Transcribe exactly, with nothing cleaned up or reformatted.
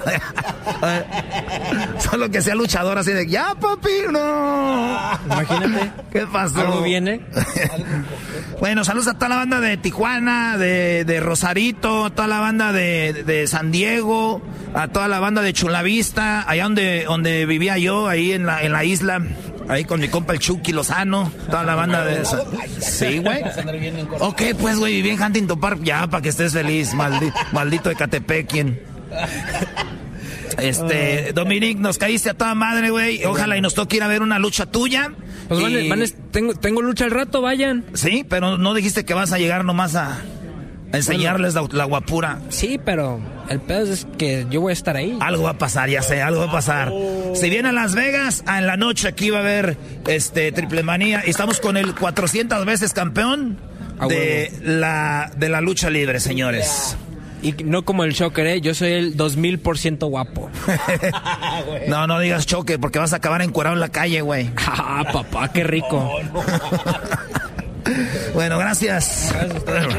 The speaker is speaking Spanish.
Solo que sea luchador así de, ya papi, no. Imagínate. ¿Qué pasó? Algo viene. Bueno, saludos a toda la banda de Tijuana, de, de Rosarito, a toda la banda de, de San Diego, a toda la banda de Chulavista, allá donde, donde vivía yo, ahí en la, en la isla. Ahí con mi compa el Chucky Lozano, toda la banda de... Sí, güey. Ok, pues, güey, viví en Huntington Park ya, para que estés feliz, maldi- maldito de Catepequien. Este, Dominic, nos caíste a toda madre, güey. Ojalá y nos toque ir a ver una lucha tuya. Pues y... van, van, tengo, tengo lucha al rato, vayan. Sí, pero no dijiste que vas a llegar nomás a... A enseñarles la, la guapura. Sí, pero el pedo es que yo voy a estar ahí. Algo va a pasar, ya sé, algo va a pasar. Si viene a Las Vegas, en la noche aquí va a haber este Triple Manía. Y estamos con el cuatrocientas veces campeón de la, de la lucha libre, señores. Y no como el Shocker, ¿eh? Yo soy el dos mil por ciento guapo. No, no digas Shocker, porque vas a acabar encuerado en la calle, güey. Ah, papá, qué rico. Bueno, gracias. Gracias.